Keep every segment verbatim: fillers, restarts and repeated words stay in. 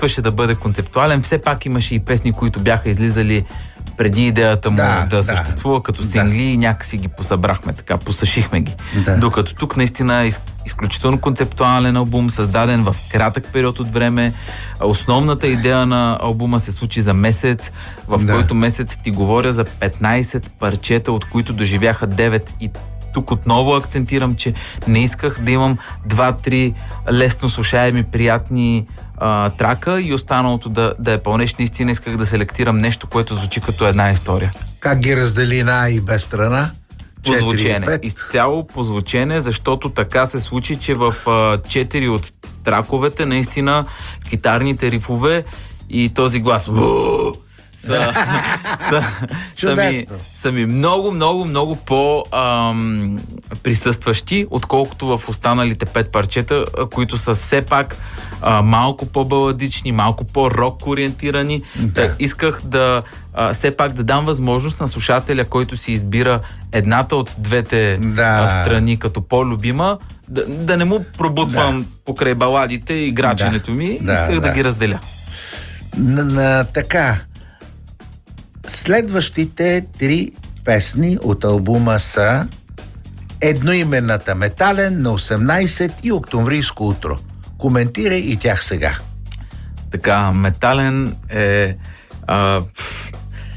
опитваше да бъде концептуален. Все пак имаше и песни, които бяха излизали преди идеята му да, да, да съществува като сингли да. И някакси ги посъбрахме така, посъшихме ги. Да. Докато тук наистина е изключително концептуален албум, създаден в кратък период от време. Основната идея на албума се случи за месец, в да. който месец ти говоря за петнайсет парчета, от които доживяха девет. И тук отново акцентирам, че не исках да имам два-три лесно слушаеми, приятни а, трака и останалото да, да е пълнеш. Наистина исках да селектирам нещо, което звучи като една история. Как ги раздели на А и Б страна? По звучене. Изцяло по звучене, защото така се случи, че в четири от траковете наистина китарните рифове и този глас са, са, са, ми, са ми много, много, много по-присъстващи, отколкото в останалите пет парчета, които са все пак а, малко по-баладични, малко по-рок ориентирани. Да. Да, исках да а, все пак да дам възможност на слушателя, който си избира едната от двете да. а, страни като по-любима, да, да не му пробутвам да. покрай баладите и играченето да. ми. Да, исках да. да ги разделя. На, на така... Следващите три песни от албума са Едноименната метален, на осемнайсет и Октомврийско утро. Коментирай и тях сега. Така, метален е... А, пф,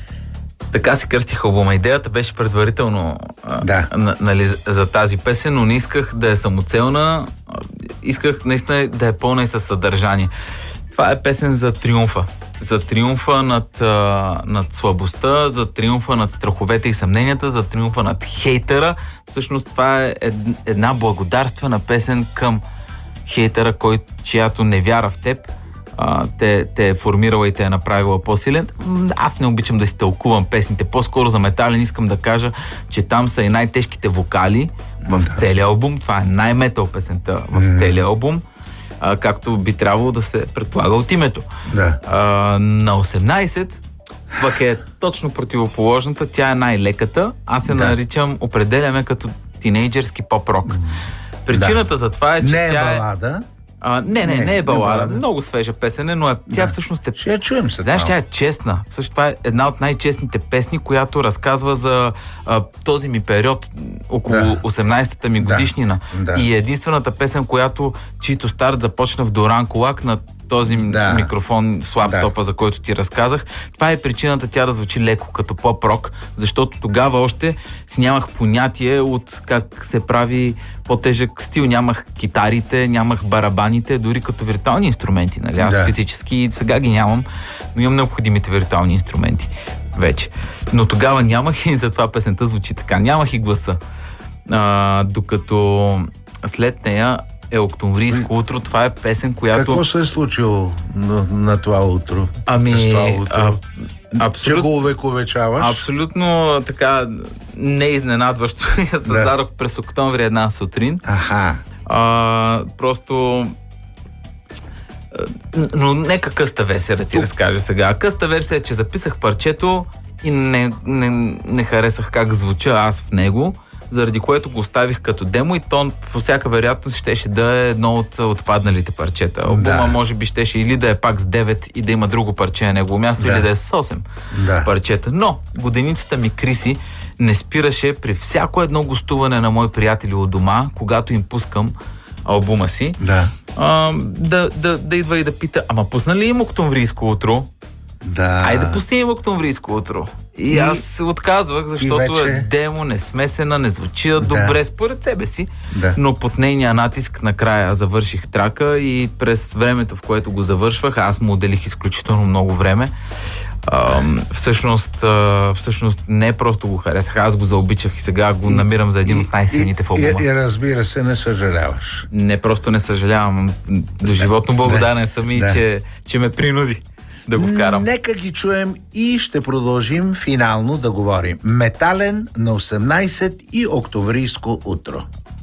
така си кръстих албума. Идеята беше предварително да. а, нали, за тази песен, но не исках да е самоцелна. Исках наистина да е пълна и със съдържание. Това е песен за триумфа. За триумфа над, а, над слабостта, за триумфа над страховете и съмненията, за триумфа над хейтера. Всъщност това е една благодарствена песен към хейтера, кой, чиято невяра в теб а, те, те е формирала и те е направила по-силен. Аз не обичам да си тълкувам песните. По-скоро за метален искам да кажа, че там са и най-тежките вокали в да. целия албум. Това е най-метал песента в целия албум. А, както би трябвало да се предполага от името. Да. А, на осемнайсет пък е точно противоположната, тя е най-леката. Аз се да. наричам, определяме като тинейджерски поп-рок. Причината да. за това е, че не е тя балада. е... А, не, не, не, не е балада. балада. Много свежа песен, но е, тя да. всъщност е... Ще я чуем се. Знаеш, тя е честна. Също това е една от най-честните песни, която разказва за а, този ми период, около да. осемнайсетата ми годишнина. Да. Да. И единствената песен, която чийто старт започна в Доран Колак на този да. микрофон с лаптопа, да. за който ти разказах. Това е причината тя да звучи леко като поп-рок, защото тогава още си нямах понятие от как се прави по-тежък стил. Нямах китарите, нямах барабаните, дори като виртуални инструменти. Нали? Аз да. физически и сега ги нямам, но имам необходимите виртуални инструменти вече. Но тогава нямах и затова песента звучи така. Нямах и гласа. А, докато след нея е Октомврийско утро. Това е песен, която... Какво се е случило на, на това утро? Ами... Това утро? А, абсолют... Че го увековечаваш? Абсолютно така неизненадващо. Я създадох да. през октомври една сутрин. Аха. А, просто... Но нека къста версия да ти разкажа сега. Къста версия е, че записах парчето и не, не, не харесах как звуча аз в него, заради което го оставих като демо и то по всяка вероятност щеше да е едно от отпадналите парчета. Албума да. може би щеше или да е пак с девет и да има друго парче на негово място, да. или да е с осем да. парчета. Но годеницата ми Криси не спираше при всяко едно гостуване на мои приятели от дома, когато им пускам албума си, да, а, да, да, да идва и да пита, ама пусна ли им Октомврийско утро? Да. Айде пусни им Октомврийско утро. И, и аз се отказвах, защото вече... е демо, не смесена, не звучи да. добре според себе си, да. но под нейния натиск накрая завърших трака и през времето, в което го завършвах, аз му отделих изключително много време. А, всъщност, а, всъщност не просто го харесах, аз го заобичах и сега го и, намирам за един и, от най-силните в албума. И, и разбира се, не съжаляваш. Не, просто не съжалявам. До животно благодарен съм и, да. че, че ме принуди да го вкарам. Нека ги чуем и ще продължим финално да говорим. Метален, на осемнайсет и Октомврийско утро.